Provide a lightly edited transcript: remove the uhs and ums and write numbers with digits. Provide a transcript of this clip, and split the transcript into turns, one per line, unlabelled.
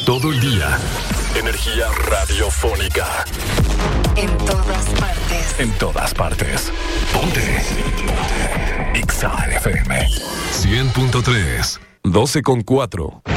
Todo el día. Energía radiofónica.
En todas partes.
En todas partes. Ponte. Exa FM 100.3. 12.4.